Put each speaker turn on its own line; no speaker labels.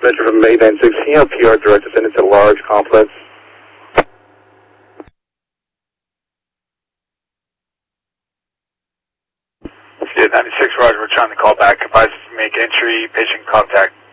Metro from May 96. Can you have PR direct descendant to large complex?
Yeah, 96, Roger, we're trying to call back. Advise to make entry, patient contact.